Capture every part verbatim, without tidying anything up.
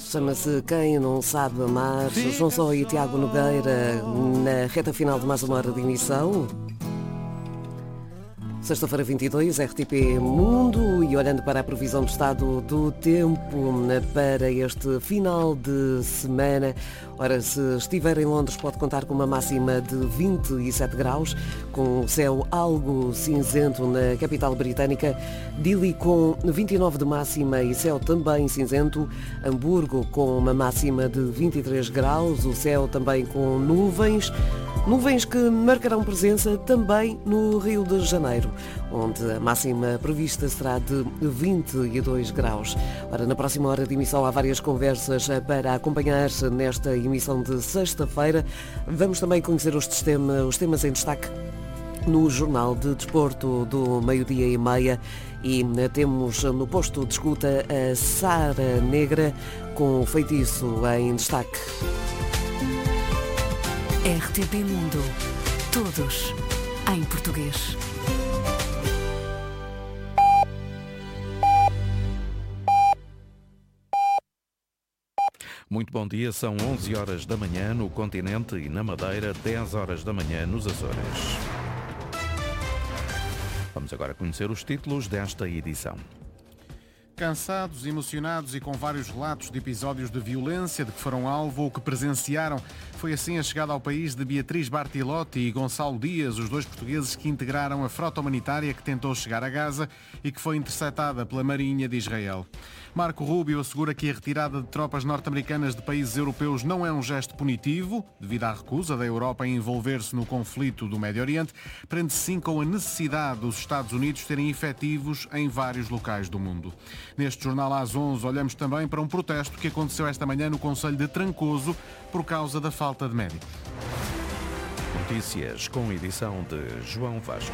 Chama-se Quem Não Sabe Amar. João Só e Tiago Nogueira na reta final de mais uma hora de emissão. Sexta-feira vinte e dois, R T P Mundo, e olhando para a previsão do estado do tempo para este final de semana. Ora, se estiver em Londres pode contar com uma máxima de vinte e sete graus, com o céu algo cinzento na capital britânica. Dili com vinte e nove de máxima e céu também cinzento. Hamburgo com uma máxima de vinte e três graus, o céu também com nuvens. Nuvens que marcarão presença também no Rio de Janeiro, onde a máxima prevista será de vinte e dois graus. Ora, na próxima hora de emissão há várias conversas para acompanhar nesta emissão de sexta-feira. Vamos também conhecer os, temas, os temas em destaque no Jornal de Desporto do meio-dia e meia, e temos no posto de escuta a Sara Negra com o Feitiço em destaque. R T P Mundo. Todos em português. Muito bom dia, são onze horas da manhã no continente e na Madeira, dez horas da manhã nos Açores. Vamos agora conhecer os títulos desta edição. Cansados, emocionados e com vários relatos de episódios de violência de que foram alvo ou que presenciaram. Foi assim a chegada ao país de Beatriz Bartilotti e Gonçalo Dias, os dois portugueses que integraram a frota humanitária que tentou chegar a Gaza e que foi interceptada pela Marinha de Israel. Marco Rubio assegura que a retirada de tropas norte-americanas de países europeus não é um gesto punitivo, devido à recusa da Europa em envolver-se no conflito do Médio Oriente, prende-se sim com a necessidade dos Estados Unidos terem efetivos em vários locais do mundo. Neste jornal às onze olhamos também para um protesto que aconteceu esta manhã no concelho de Trancoso por causa da falta de médicos. Notícias com edição de João Vasco.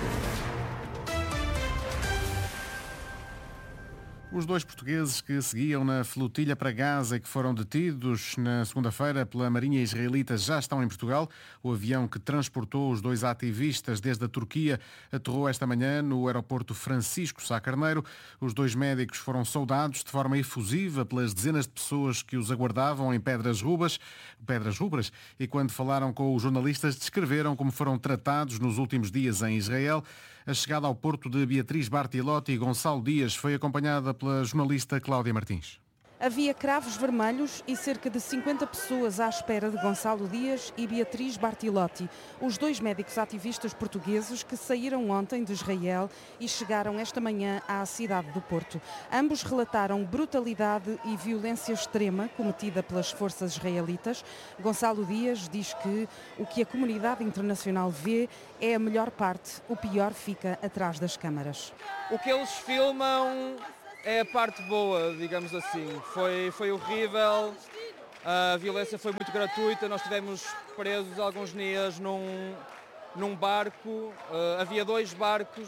Os dois portugueses que seguiam na flotilha para Gaza e que foram detidos na segunda-feira pela Marinha Israelita já estão em Portugal. O avião que transportou os dois ativistas desde a Turquia aterrou esta manhã no aeroporto Francisco Sá Carneiro. Os dois médicos foram saudados de forma efusiva pelas dezenas de pessoas que os aguardavam em Pedras Rubras, Pedras Rubras e quando falaram com os jornalistas descreveram como foram tratados nos últimos dias em Israel. A chegada ao porto de Beatriz Bartilotti e Gonçalo Dias foi acompanhada pela jornalista Cláudia Martins. Havia cravos vermelhos e cerca de cinquenta pessoas à espera de Gonçalo Dias e Beatriz Bartilotti, os dois médicos ativistas portugueses que saíram ontem de Israel e chegaram esta manhã à cidade do Porto. Ambos relataram brutalidade e violência extrema cometida pelas forças israelitas. Gonçalo Dias diz que o que a comunidade internacional vê é a melhor parte, o pior fica atrás das câmaras. O que eles filmam é a parte boa, digamos assim. Foi, foi horrível, a violência foi muito gratuita, nós estivemos presos alguns dias num, num barco, uh, havia dois barcos,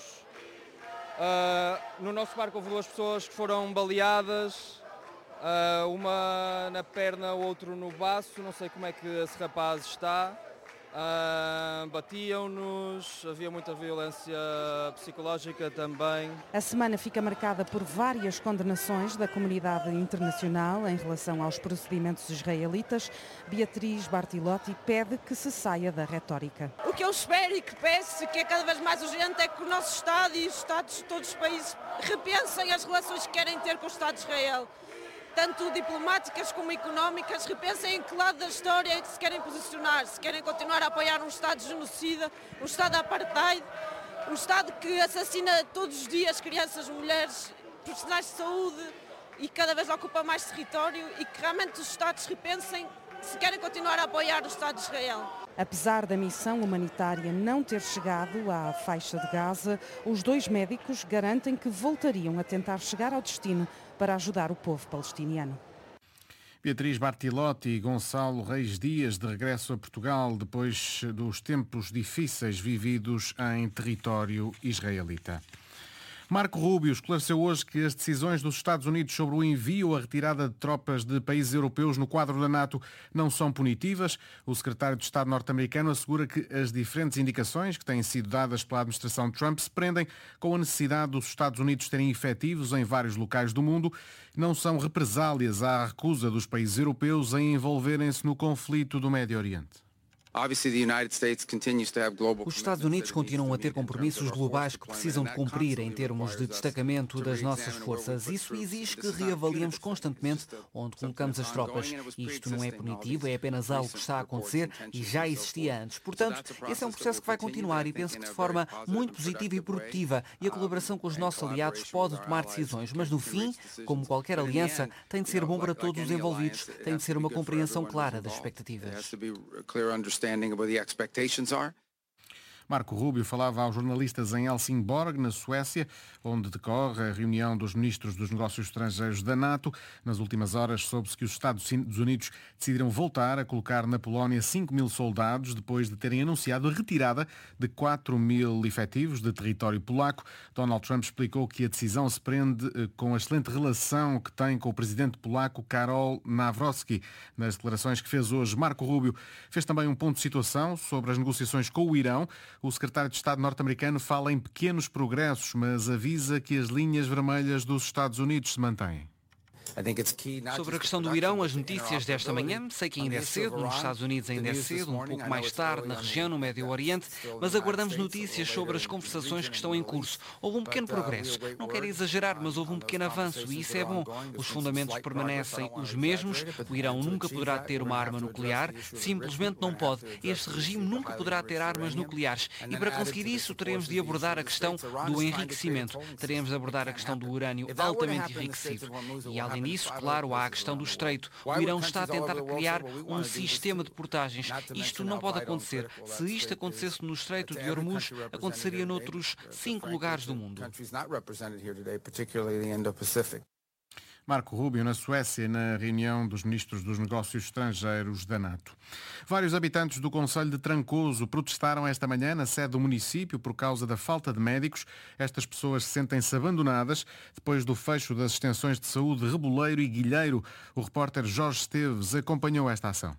uh, no nosso barco houve duas pessoas que foram baleadas, uh, uma na perna, o outro no baço, não sei como é que esse rapaz está. Uh, batiam-nos, havia muita violência psicológica também. A semana fica marcada por várias condenações da comunidade internacional em relação aos procedimentos israelitas. Beatriz Bartilotti pede que se saia da retórica. O que eu espero e que peço, que é cada vez mais urgente, é que o nosso Estado e os Estados de todos os países repensem as relações que querem ter com o Estado de Israel. Tanto diplomáticas como económicas, repensem em que lado da história é que se querem posicionar, se querem continuar a apoiar um Estado genocida, um Estado apartheid, um Estado que assassina todos os dias crianças, mulheres, profissionais de saúde e cada vez ocupa mais território, e que realmente os Estados repensem se querem continuar a apoiar o Estado de Israel. Apesar da missão humanitária não ter chegado à faixa de Gaza, os dois médicos garantem que voltariam a tentar chegar ao destino para ajudar o povo palestiniano. Beatriz Bartilotti e Gonçalo Reis Dias de regresso a Portugal depois dos tempos difíceis vividos em território israelita. Marco Rubio esclareceu hoje que as decisões dos Estados Unidos sobre o envio ou a retirada de tropas de países europeus no quadro da NATO não são punitivas. O secretário de Estado norte-americano assegura que as diferentes indicações que têm sido dadas pela administração Trump se prendem com a necessidade dos Estados Unidos terem efetivos em vários locais do mundo. Não são represálias à recusa dos países europeus em envolverem-se no conflito do Médio Oriente. Os Estados Unidos continuam a ter compromissos globais que precisam de cumprir em termos de destacamento das nossas forças. Isso exige que reavaliemos constantemente onde colocamos as tropas. Isto não é punitivo, é apenas algo que está a acontecer e já existia antes. Portanto, esse é um processo que vai continuar e penso que de forma muito positiva e produtiva. E a colaboração com os nossos aliados pode tomar decisões. Mas no fim, como qualquer aliança, tem de ser bom para todos os envolvidos. Tem de ser uma compreensão clara das expectativas. Marco Rubio falava aos jornalistas em Helsingborg, na Suécia, onde decorre a reunião dos ministros dos negócios estrangeiros da NATO. Nas últimas horas soube-se que os Estados Unidos decidiram voltar a colocar na Polónia cinco mil soldados, depois de terem anunciado a retirada de quatro mil efetivos de território polaco. Donald Trump explicou que a decisão se prende com a excelente relação que tem com o presidente polaco Karol Nawrocki. Nas declarações que fez hoje, Marco Rubio fez também um ponto de situação sobre as negociações com o Irão. O secretário de Estado norte-americano fala em pequenos progressos, mas avisa que as linhas vermelhas dos Estados Unidos se mantêm. Sobre a questão do Irão, as notícias desta manhã, sei que ainda é cedo, nos Estados Unidos ainda é cedo, um pouco mais tarde na região, no Médio Oriente, mas aguardamos notícias sobre as conversações que estão em curso. Houve um pequeno progresso, não quero exagerar, mas houve um pequeno avanço e isso é bom. Os fundamentos permanecem os mesmos, o Irão nunca poderá ter uma arma nuclear, simplesmente não pode. Este regime nunca poderá ter armas nucleares e para conseguir isso teremos de abordar a questão do enriquecimento, teremos de abordar a questão do urânio altamente enriquecido. E além disso, claro, há a questão do estreito. O Irão está a tentar criar um sistema de portagens. Isto não pode acontecer. Se isto acontecesse no estreito de Hormuz, aconteceria noutros cinco lugares do mundo. Marco Rubio, na Suécia, na reunião dos ministros dos negócios estrangeiros da NATO. Vários habitantes do concelho de Trancoso protestaram esta manhã na sede do município por causa da falta de médicos. Estas pessoas sentem-se abandonadas depois do fecho das extensões de saúde de Reboleiro e Guilheiro. O repórter Jorge Esteves acompanhou esta ação.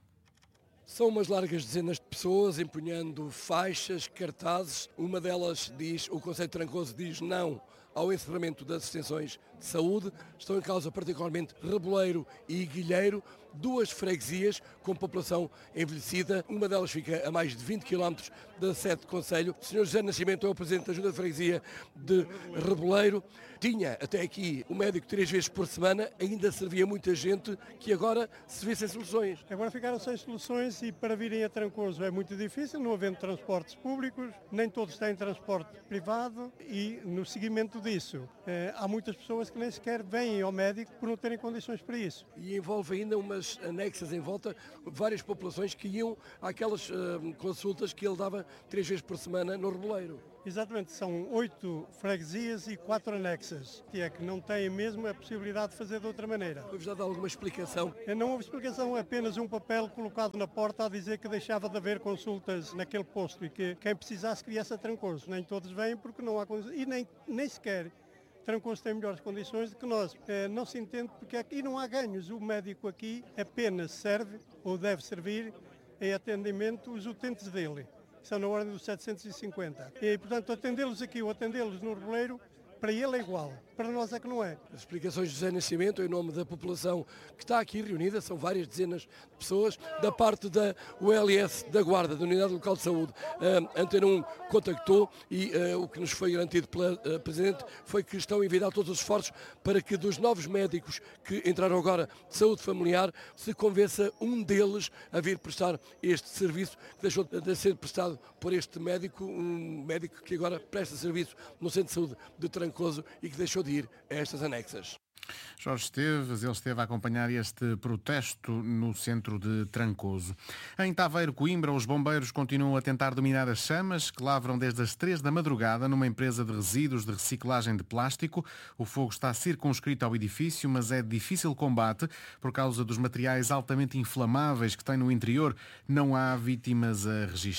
São umas largas dezenas de pessoas empunhando faixas, cartazes. Uma delas diz, o Concelho de Trancoso diz não ao encerramento das extensões de saúde. Estão em causa particularmente Reboleiro e Guilheiro, duas freguesias com população envelhecida. Uma delas fica a mais de vinte quilómetros da sede do Concelho. O senhor José Nascimento é o presidente da Junta de Freguesia de Reboleiro. Tinha até aqui o médico três vezes por semana, ainda servia muita gente que agora se vê sem soluções. Agora ficaram sem soluções e para virem a Trancoso é muito difícil, não havendo transportes públicos, nem todos têm transporte privado e no seguimento disso eh, há muitas pessoas que nem sequer vêm ao médico por não terem condições para isso. E envolve ainda umas anexas em volta, várias populações que iam àquelas uh, consultas que ele dava três vezes por semana no Reboleiro. Exatamente, são oito freguesias e quatro anexas, que é que não têm mesmo a possibilidade de fazer de outra maneira. Foi-vos dado alguma explicação? Não houve explicação, apenas um papel colocado na porta a dizer que deixava de haver consultas naquele posto e que quem precisasse viesse a Trancoso. Nem todos vêm porque não há condições, e nem, nem sequer Trancoso tem melhores condições do que nós. É, não se entende porque aqui não há ganhos. O médico aqui apenas serve, ou deve servir, em atendimento os utentes dele. São na ordem dos setecentos e cinquenta. E, portanto, atendê-los aqui ou atendê-los no Reboleiro, para ele é igual. Para nós é que não é. As explicações de José Nascimento, em nome da população que está aqui reunida, são várias dezenas de pessoas, da parte da U L S da Guarda, da Unidade Local de Saúde. A Antena um contactou e uh, o que nos foi garantido pela uh, Presidente foi que estão a enviar todos os esforços para que dos novos médicos que entraram agora de saúde familiar se convença um deles a vir prestar este serviço que deixou de ser prestado por este médico, um médico que agora presta serviço no Centro de Saúde de Trancoso e que deixou de ir a estas anexas. Jorge Esteves, ele esteve a acompanhar este protesto no centro de Trancoso. Em Taveiro, Coimbra, os bombeiros continuam a tentar dominar as chamas que lavram desde as três da madrugada numa empresa de resíduos de reciclagem de plástico. O fogo está circunscrito ao edifício, mas é de difícil combate por causa dos materiais altamente inflamáveis que tem no interior. Não há vítimas a registar.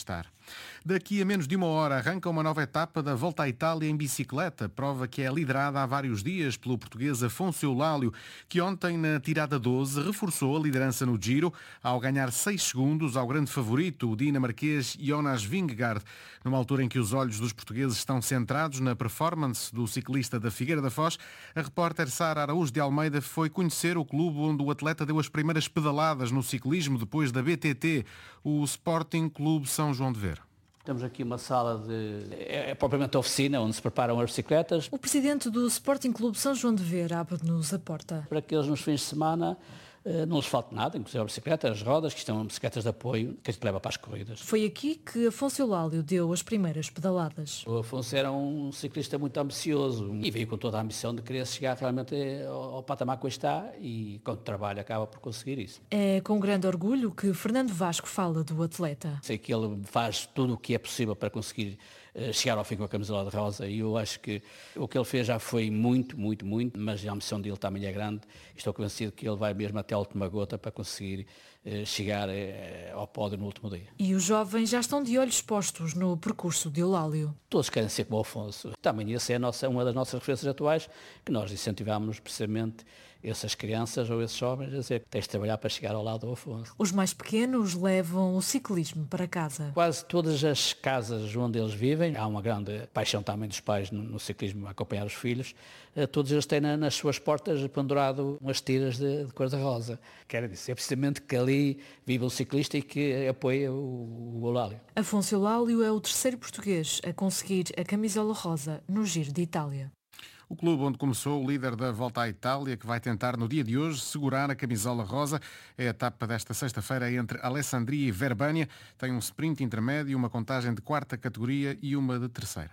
Daqui a menos de uma hora arranca uma nova etapa da Volta à Itália em bicicleta, prova que é liderada há vários dias pelo português Afonso Eulálio, que ontem na tirada doze reforçou a liderança no Giro ao ganhar seis segundos ao grande favorito, o dinamarquês Jonas Vingegaard, numa altura em que os olhos dos portugueses estão centrados na performance do ciclista da Figueira da Foz. A repórter Sara Araújo de Almeida foi conhecer o clube onde o atleta deu as primeiras pedaladas no ciclismo depois da B T T, o Sporting Clube São João de Ver. Temos aqui uma sala de... é propriamente a oficina onde se preparam as bicicletas. O presidente do Sporting Clube São João de Ver abre-nos a porta. Para que eles nos fins de semana não lhes falte nada, inclusive a bicicleta, as rodas, que estão bicicletas de apoio, que a gente leva para as corridas. Foi aqui que Afonso Eulálio deu as primeiras pedaladas. O Afonso era um ciclista muito ambicioso e veio com toda a ambição de querer chegar realmente ao, ao patamar que hoje está e, quando trabalha, acaba por conseguir isso. É com grande orgulho que Fernando Vasco fala do atleta. Sei que ele faz tudo o que é possível para conseguir chegar ao fim com a camisola de rosa e eu acho que o que ele fez já foi muito, muito, muito, mas a ambição dele também é grande. Estou convencido que ele vai mesmo até a última gota para conseguir chegar ao pódio no último dia. E os jovens já estão de olhos postos no percurso de Eulálio. Todos querem ser como o Afonso. Também essa é a nossa, uma das nossas referências atuais, que nós incentivamos precisamente essas crianças ou esses jovens a dizer que tens de trabalhar para chegar ao lado do Afonso. Os mais pequenos levam o ciclismo para casa. Quase todas as casas onde eles vivem, há uma grande paixão também dos pais no, no ciclismo, a acompanhar os filhos, todos eles têm na, nas suas portas pendurado umas tiras de, de cor-de-rosa. Quer dizer, é precisamente que ali vive um ciclista e que apoia o, o Eulálio. Afonso Eulálio é o terceiro português a conseguir a camisola rosa no Giro de Itália. O clube onde começou, o líder da Volta à Itália, que vai tentar no dia de hoje segurar a camisola rosa. É a etapa desta sexta-feira entre Alessandria e Verbânia. Tem um sprint intermédio, uma contagem de quarta categoria e uma de terceira.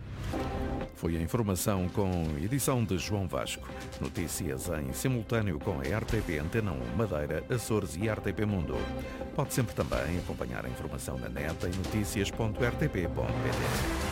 Foi a informação com edição de João Vasco. Notícias em simultâneo com a R T P Antena um, Madeira, Açores e R T P Mundo. Pode sempre também acompanhar a informação na net em notícias ponto r t p ponto p t.